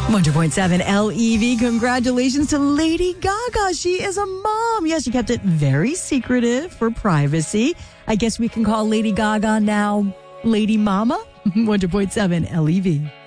100.7 LEV. Congratulations to Lady Gaga. She is a mom. Yes, she kept it very secretive for privacy. I guess we can call Lady Gaga now Lady Mama. 100.7 LEV.